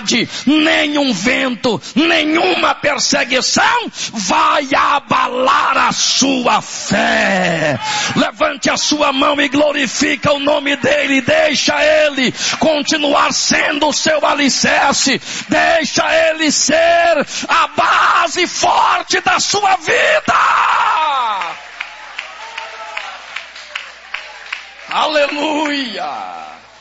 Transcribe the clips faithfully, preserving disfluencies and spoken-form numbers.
tempestade, nenhum vento, nenhuma perseguição vai abalar a sua fé. Levante a sua mão e glorifica o nome dele. Deixa ele continuar sendo o seu alicerce. Deixa ele ser a base forte da sua vida. Aleluia!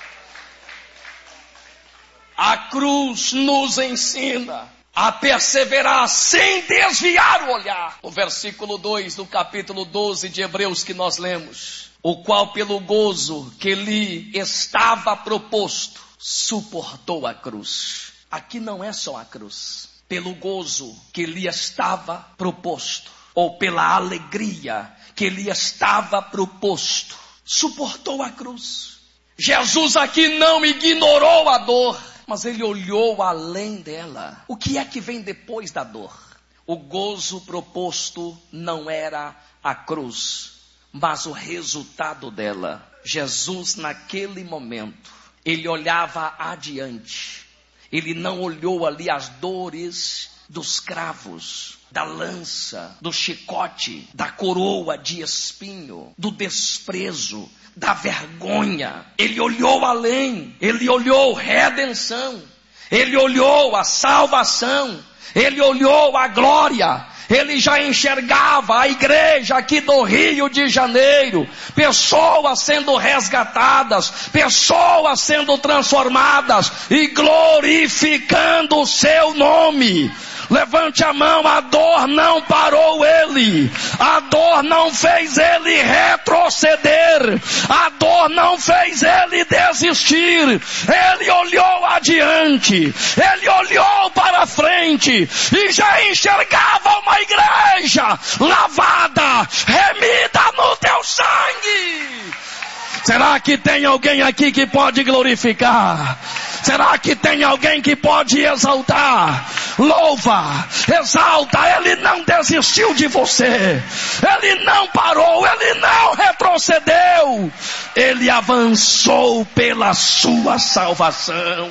A cruz nos ensina a perseverar sem desviar o olhar. O versículo dois do capítulo doze de Hebreus que nós lemos. O qual pelo gozo que lhe estava proposto, suportou a cruz. Aqui não é só a cruz. Pelo gozo que lhe estava proposto, ou pela alegria que lhe estava proposto, suportou a cruz. Jesus aqui não ignorou a dor, mas ele olhou além dela. O que é que vem depois da dor? O gozo proposto não era a cruz, mas o resultado dela. Jesus naquele momento, ele olhava adiante. Ele não olhou ali as dores dos cravos, da lança, do chicote, da coroa de espinho, do desprezo, da vergonha. Ele olhou além, ele olhou redenção, ele olhou a salvação, ele olhou a glória. Ele já enxergava a igreja aqui do Rio de Janeiro, pessoas sendo resgatadas, pessoas sendo transformadas e glorificando o seu nome. Levante a mão, a dor não parou ele, a dor não fez ele retroceder, a dor não fez ele desistir. Ele olhou adiante, ele olhou para frente e já enxergava uma igreja lavada, remida no teu sangue. Será que tem alguém aqui que pode glorificar? Será que tem alguém que pode exaltar? Louva, exalta. Ele não desistiu de você. Ele não parou, ele não retrocedeu. Ele avançou pela sua salvação.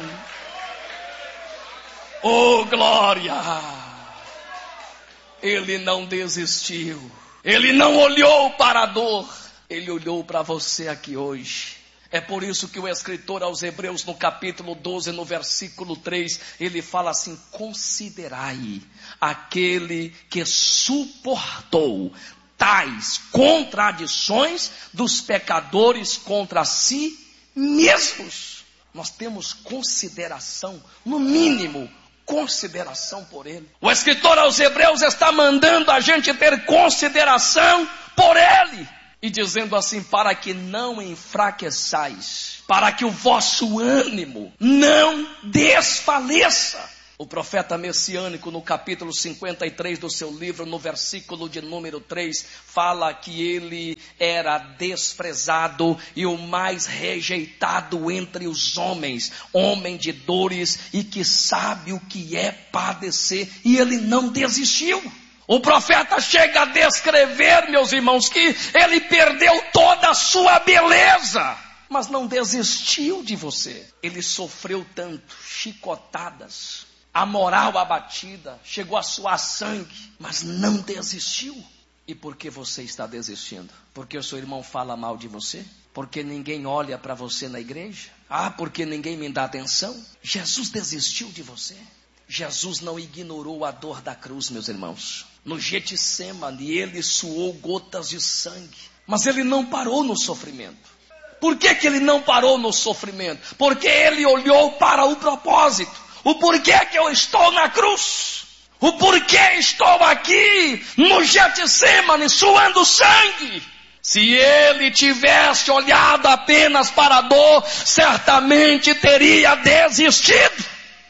Oh, glória! Ele não desistiu. Ele não olhou para a dor. Ele olhou para você aqui hoje. É por isso que o escritor aos Hebreus, no capítulo doze, no versículo três, ele fala assim: considerai aquele que suportou tais contradições dos pecadores contra si mesmos. Nós temos consideração, no mínimo, consideração por ele. O escritor aos Hebreus está mandando a gente ter consideração por ele. E dizendo assim: para que não enfraqueçais, para que o vosso ânimo não desfaleça. O profeta messiânico, no capítulo cinquenta e três do seu livro, no versículo de número três, fala que ele era desprezado e o mais rejeitado entre os homens, homem de dores e que sabe o que é padecer, e ele não desistiu. O profeta chega a descrever, meus irmãos, que ele perdeu toda a sua beleza, mas não desistiu de você. Ele sofreu tanto, chicotadas, a moral abatida, chegou a suar sangue, mas não desistiu. E por que você está desistindo? Porque o seu irmão fala mal de você? Porque ninguém olha para você na igreja? Ah, porque ninguém me dá atenção? Jesus desistiu de você. Jesus não ignorou a dor da cruz, meus irmãos. No Getsemane, ele suou gotas de sangue, mas ele não parou no sofrimento. Por que que ele não parou no sofrimento? Porque ele olhou para o propósito. O porquê que eu estou na cruz? O porquê estou aqui no Getsemane suando sangue? Se ele tivesse olhado apenas para a dor, certamente teria desistido.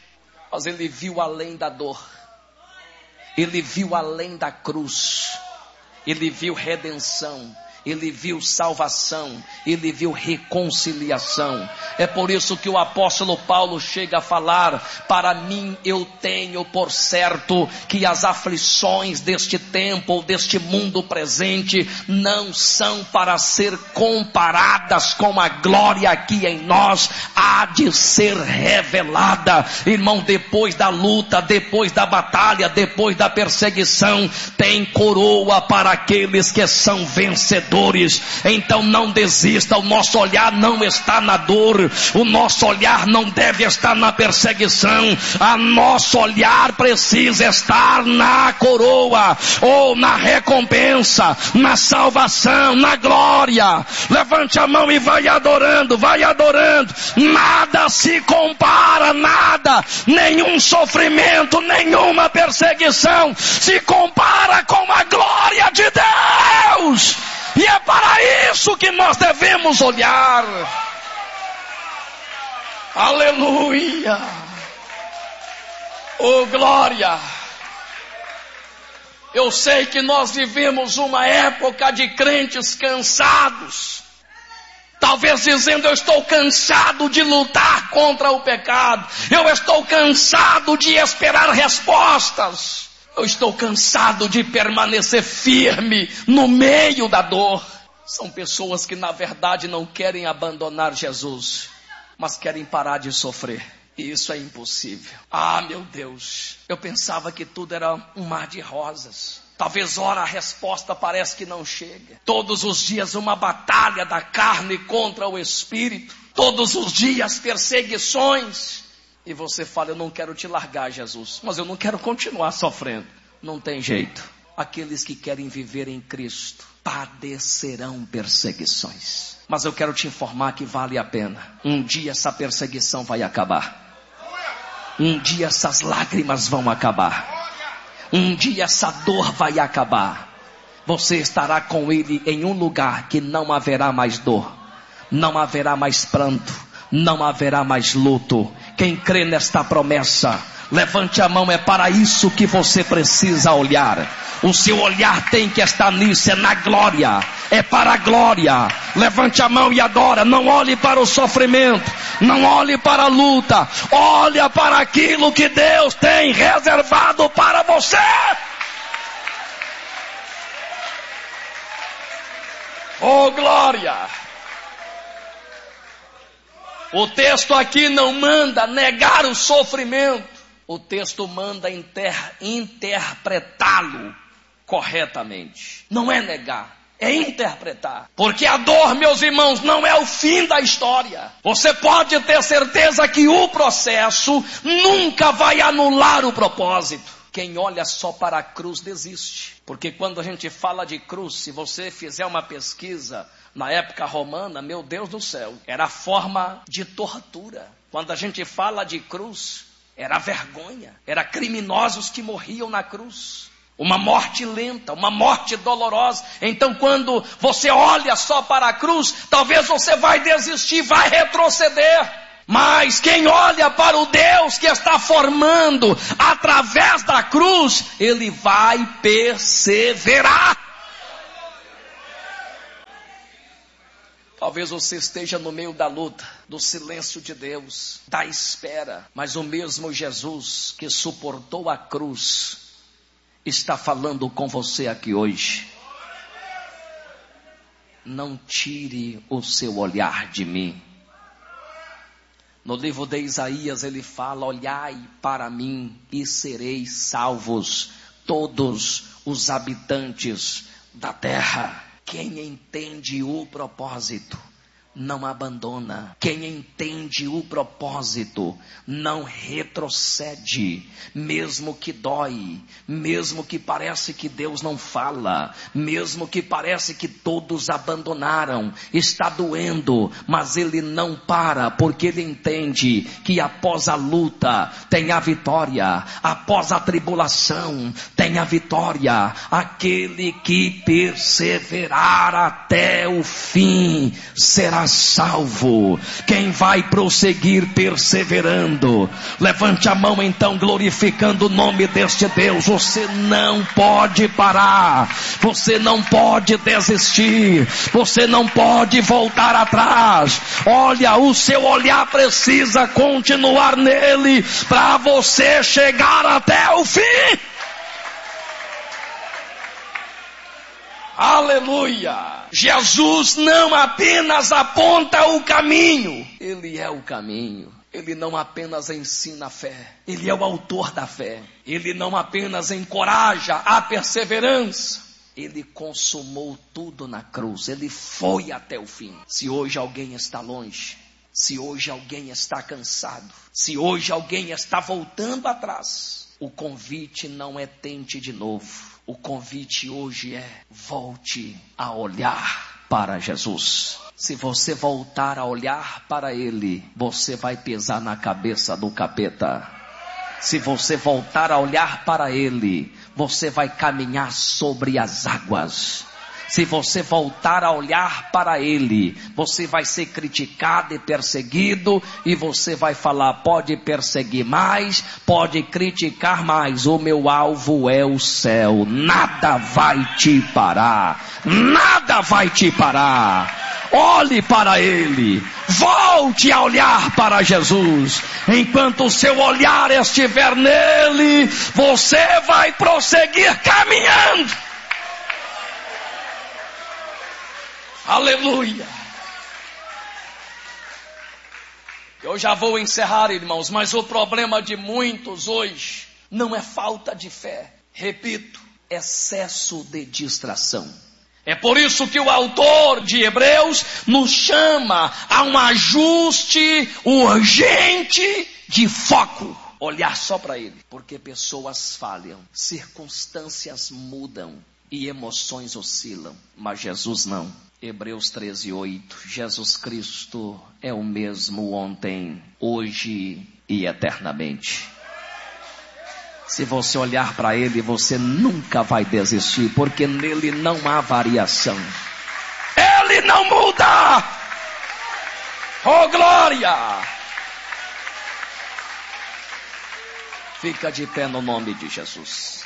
Mas ele viu além da dor. Ele viu além da cruz. Ele viu redenção. ele viu salvação, ele viu reconciliação. É por isso que o apóstolo Paulo chega a falar: para mim eu tenho por certo que as aflições deste tempo ou deste mundo presente não são para ser comparadas com a glória que em nós há de ser revelada. Irmão, depois da luta, depois da batalha, depois da perseguição, tem coroa para aqueles que são vencedores. Então não desista. O nosso olhar não está na dor, o nosso olhar não deve estar na perseguição, a nosso olhar precisa estar na coroa, ou na recompensa, na salvação, na glória. Levante a mão e vai adorando, vai adorando. Nada se compara, nada, nenhum sofrimento, nenhuma perseguição se compara com a glória de Deus. E é para isso que nós devemos olhar. Aleluia. Oh, glória. Eu sei que nós vivemos uma época de crentes cansados. Talvez dizendo: eu estou cansado de lutar contra o pecado. Eu estou cansado de esperar respostas. Eu estou cansado de permanecer firme no meio da dor. São pessoas que na verdade não querem abandonar Jesus, mas querem parar de sofrer. E isso é impossível. Ah, meu Deus, eu pensava que tudo era um mar de rosas. Talvez ora a resposta parece que não chega. Todos os dias uma batalha da carne contra o espírito. Todos os dias perseguições. E você fala: eu não quero te largar, Jesus, mas eu não quero continuar sofrendo. Não tem jeito. Aqueles que querem viver em Cristo padecerão perseguições. Mas eu quero te informar que vale a pena. Um dia essa perseguição vai acabar. Um dia essas lágrimas vão acabar. Um dia essa dor vai acabar. Você estará com Ele em um lugar que não haverá mais dor, não haverá mais pranto, não haverá mais luto. Quem crê nesta promessa, levante a mão. É para isso que você precisa olhar. O seu olhar tem que estar nisso, é na glória, é para a glória. Levante a mão e adora. Não olhe para o sofrimento, não olhe para a luta, olha para aquilo que Deus tem reservado para você. Oh, glória. O texto aqui não manda negar o sofrimento. O texto manda inter, interpretá-lo corretamente. Não é negar, é interpretar. Porque a dor, meus irmãos, não é o fim da história. Você pode ter certeza que o processo nunca vai anular o propósito. Quem olha só para a cruz desiste. Porque quando a gente fala de cruz, se você fizer uma pesquisa na época romana, meu Deus do céu, era forma de tortura. Quando a gente fala de cruz, era vergonha, era criminosos que morriam na cruz. Uma morte lenta, uma morte dolorosa. Então quando você olha só para a cruz, talvez você vai desistir, vai retroceder. Mas quem olha para o Deus que está formando através da cruz, ele vai perseverar. Talvez você esteja no meio da luta, do silêncio de Deus, da espera. Mas o mesmo Jesus que suportou a cruz está falando com você aqui hoje. Não tire o seu olhar de mim. No livro de Isaías ele fala: olhai para mim e sereis salvos, todos os habitantes da terra. Quem entende o propósito não abandona. Quem entende o propósito não retrocede, mesmo que dói, mesmo que parece que Deus não fala, mesmo que parece que todos abandonaram, está doendo, mas ele não para, porque ele entende que após a luta tem a vitória, após a tribulação tem a vitória. Aquele que perseverar até o fim será será salvo. Quem vai prosseguir perseverando. Levante a mão então, glorificando o nome deste Deus. Você não pode parar. Você não pode desistir. Você não pode voltar atrás. Olha, o seu olhar precisa continuar nele para você chegar até o fim. Aleluia! Jesus não apenas aponta o caminho, Ele é o caminho. Ele não apenas ensina a fé, Ele é o autor da fé. Ele não apenas encoraja a perseverança, Ele consumou tudo na cruz. Ele foi até o fim. Se hoje alguém está longe, se hoje alguém está cansado, se hoje alguém está voltando atrás, o convite não é tente de novo. O convite hoje é: volte a olhar para Jesus. Se você voltar a olhar para Ele, você vai pisar na cabeça do capeta. Se você voltar a olhar para Ele, você vai caminhar sobre as águas. Se você voltar a olhar para Ele, você vai ser criticado e perseguido, e você vai falar: pode perseguir mais, pode criticar mais, o meu alvo é o céu. Nada vai te parar, nada vai te parar. Olhe para Ele, volte a olhar para Jesus. Enquanto o seu olhar estiver nele, você vai prosseguir caminhando. Aleluia! Eu já vou encerrar, irmãos, mas o problema de muitos hoje não é falta de fé. Repito, excesso de distração. É por isso que o autor de Hebreus nos chama a um ajuste urgente de foco. Olhar só para Ele, porque pessoas falham, circunstâncias mudam e emoções oscilam, mas Jesus não. Hebreus treze, oito, Jesus Cristo é o mesmo ontem, hoje e eternamente. Se você olhar para Ele, você nunca vai desistir, porque nele não há variação. Ele não muda! Oh glória! Fica de pé no nome de Jesus.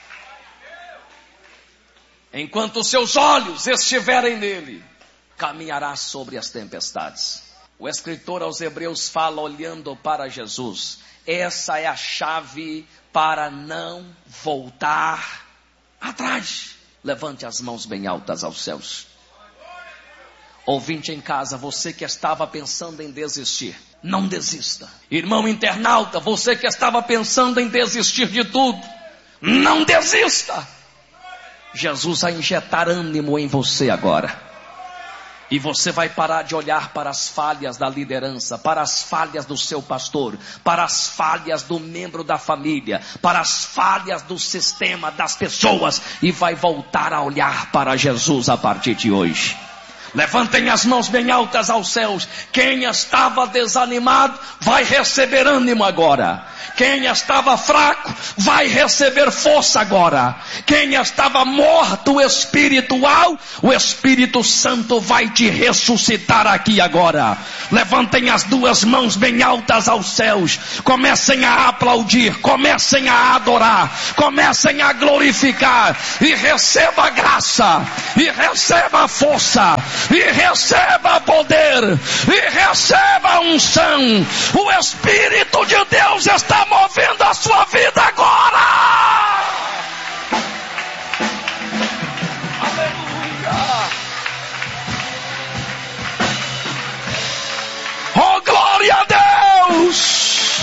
Enquanto seus olhos estiverem nele, caminhará sobre as tempestades. O escritor aos Hebreus fala olhando para Jesus. Essa é a chave para não voltar atrás. Levante as mãos bem altas aos céus. Ouvinte em casa, você que estava pensando em desistir, não desista. Irmão internauta, você que estava pensando em desistir de tudo, não desista. Jesus vai injetar ânimo em você agora. E você vai parar de olhar para as falhas da liderança, para as falhas do seu pastor, para as falhas do membro da família, para as falhas do sistema, das pessoas, e vai voltar a olhar para Jesus a partir de hoje. Levantem as mãos bem altas aos céus. Quem estava desanimado vai receber ânimo agora. Quem estava fraco vai receber força agora. Quem estava morto espiritual, o Espírito Santo vai te ressuscitar aqui agora. Levantem as duas mãos bem altas aos céus. Comecem a aplaudir, comecem a adorar, comecem a glorificar, e receba graça, e receba força, e receba poder, e receba unção. O Espírito de Deus está movendo a sua vida agora. Aleluia. Oh, glória a Deus.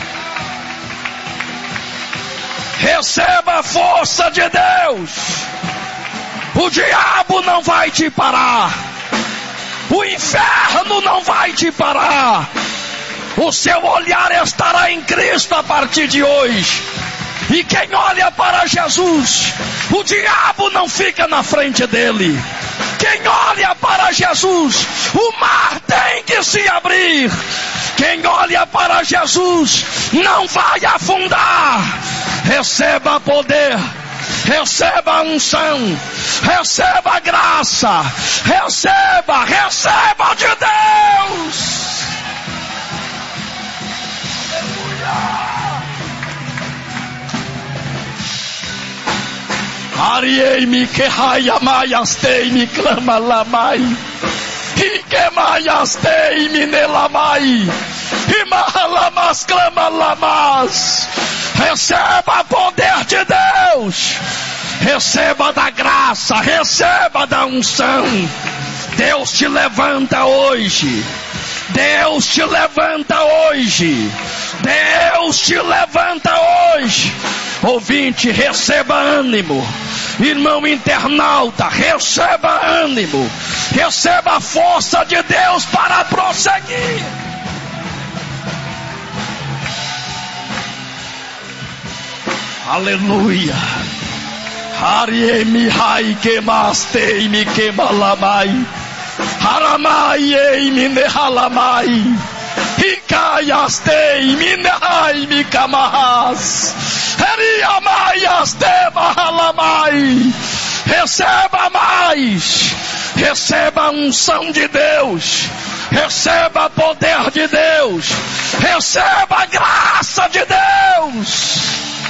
Receba a força de Deus. O diabo não vai te parar. O inferno não vai te parar. O seu olhar estará em Cristo a partir de hoje. E quem olha para Jesus, o diabo não fica na frente dele. Quem olha para Jesus, o mar tem que se abrir. Quem olha para Jesus não vai afundar. Receba poder, receba a unção, receba a graça, receba, receba de Deus. Ariei-me que raiamaiastei-me clama lamai, e que maiastei-me nelamai, e mahalamas clama lamas. Receba poder de Deus, receba da graça, receba da unção. Deus te levanta hoje, Deus te levanta hoje, Deus te levanta hoje. Ouvinte, receba ânimo. Irmão internauta, receba ânimo, receba a força de Deus para prosseguir. Aleluia. Hariemi hai kemastei mi kemalamai, haramai ei mi nehalamai, hikayastei mi nehai mi kamahas, heriamaiaste mahalamai. Receba mais, receba a unção de Deus, receba o poder de Deus, receba a graça de Deus.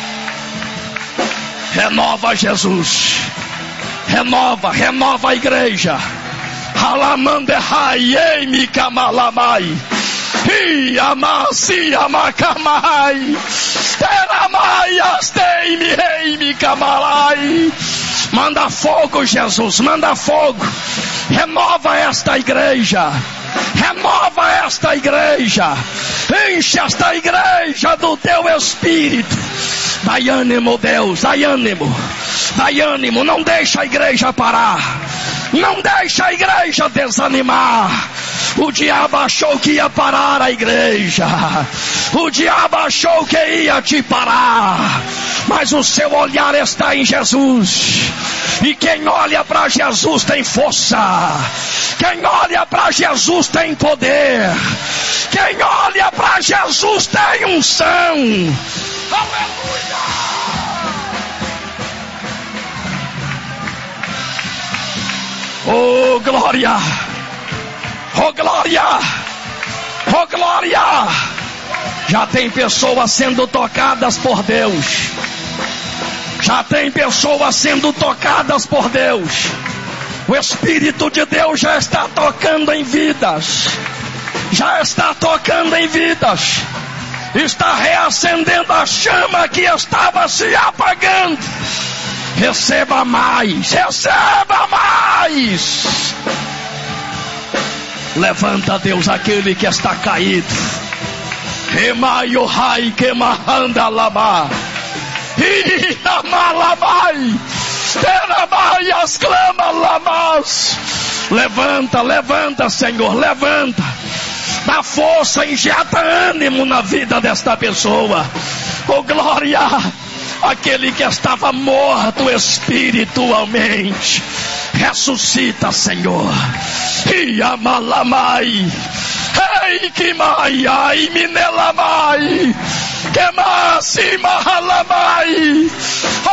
Renova Jesus, renova, renova a igreja. Halamandehai eimi kamalamai, e amasi amakamai, teramai asteimi eimi kamalai. Manda fogo, Jesus, manda fogo. Renova esta igreja, renova esta igreja, enche esta igreja do teu espírito. Dai ânimo, Deus, dai ânimo, dai ânimo, não deixa a igreja parar, não deixa a igreja desanimar. O diabo achou que ia parar a igreja, o diabo achou que ia te parar, mas o seu olhar está em Jesus, e quem olha para Jesus tem força, quem olha para Jesus tem poder, quem olha para Jesus tem unção. Aleluia! Oh glória! Oh glória! Oh glória! Já tem pessoas sendo tocadas por Deus. Já tem pessoas sendo tocadas por Deus. O Espírito de Deus já está tocando em vidas. Já está tocando em vidas. Está reacendendo a chama que estava se apagando. Receba mais, receba mais. Levanta, Deus, aquele que está caído. Remaio rai que mahanda lama, e amalamai, teramai as clama lamas. Levanta, levanta, Senhor, levanta. Dá força, injeta ânimo na vida desta pessoa. Oh glória! Aquele que estava morto espiritualmente, ressuscita, Senhor. E amalamai, ei que mai, ai minelamai, que masi mahalamai.